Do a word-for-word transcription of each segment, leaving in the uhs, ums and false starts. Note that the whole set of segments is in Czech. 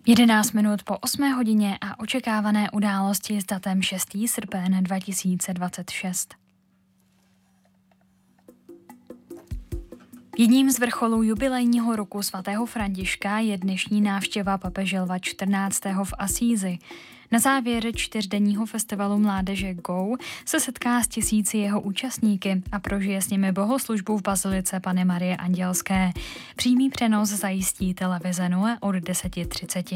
jedenáct minut po osmé hodině a očekávané události s datem šestého srpna dva tisíce dvacet šest. Jedním z vrcholů jubilejního roku svatého Františka je dnešní návštěva papeže Lva čtrnáctého v Asízi. Na závěr čtyřdenního festivalu mládeže Go se setká s tisíci jeho účastníky a prožije s nimi bohoslužbu v bazilice Panny Marie Andělské. Přímý přenos zajistí televize Noe od deset třicet.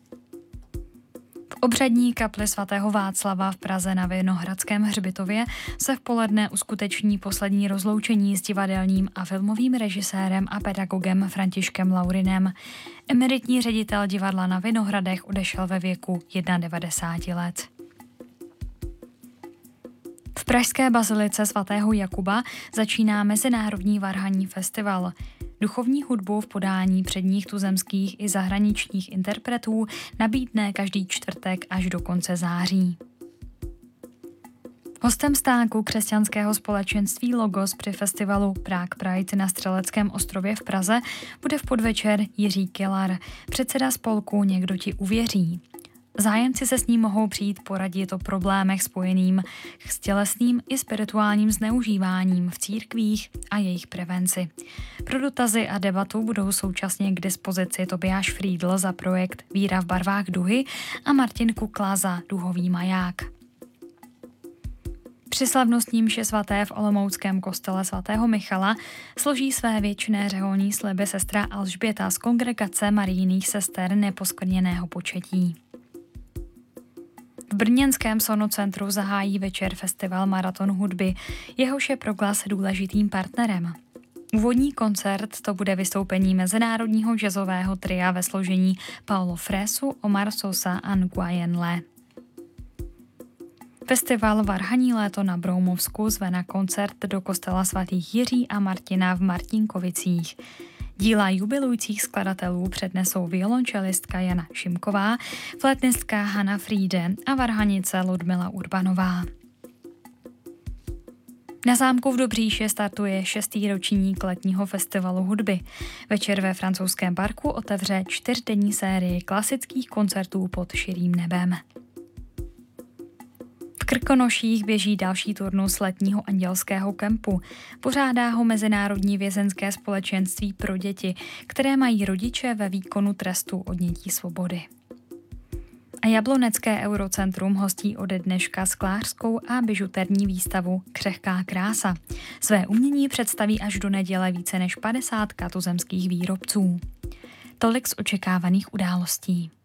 V obřadní kapli svatého Václava v Praze na Vinohradském hřbitově se v poledne uskuteční poslední rozloučení s divadelním a filmovým režisérem a pedagogem Františkem Laurinem. Emeritní ředitel divadla na Vinohradech odešel ve věku devadesát jedna let. V pražské bazilice svatého Jakuba začíná Mezinárodní varhanní festival. Duchovní hudbu v podání předních tuzemských i zahraničních interpretů nabídne každý čtvrtek až do konce září. Hostem stánku křesťanského společenství Logos při festivalu Prague Pride na Střeleckém ostrově v Praze bude v podvečer Jiří Kelar, předseda spolku Někdo ti uvěří. Zájemci se s ním mohou přijít poradit o problémech spojeným s tělesným i spirituálním zneužíváním v církvích a jejich prevenci. Pro dotazy a debatu budou současně k dispozici Tobiáš Friedl za projekt Víra v barvách duhy a Martin Kukla za Duhový maják. Při slavnostním mši svaté v olomouckém kostele svatého Michala složí své věčné řeholní sliby sestra Alžběta z kongregace Marijných sester neposkvrněného početí. V brněnském Sonocentru zahájí večer festival Maraton hudby, jehož je Proglas důležitým partnerem. Úvodní koncert to bude vystoupení mezinárodního jazzového tria ve složení Paulo Fresu, Omar Sosa a Nguyen Le. Festival Varhaní léto na Broumovsku zve na koncert do kostela svatých Jiří a Martina v Martinkovicích. Díla jubilujících skladatelů přednesou violončelistka Jana Šimková, flétnistka Hana Friede a varhanice Ludmila Urbanová. Na zámku v Dobříši startuje šestý ročník letního festivalu hudby. Večer ve francouzském parku otevře čtyřdenní sérii klasických koncertů pod širým nebem. V Krkonoších běží další turnus letního andělského kempu. Pořádá ho Mezinárodní vězeňské společenství pro děti, které mají rodiče ve výkonu trestu odnětí svobody. A Jablonecké eurocentrum hostí ode dneška sklářskou a bižuterní výstavu Křehká krása. Své umění představí až do neděle více než padesát tuzemských výrobců. Tolik z očekávaných událostí.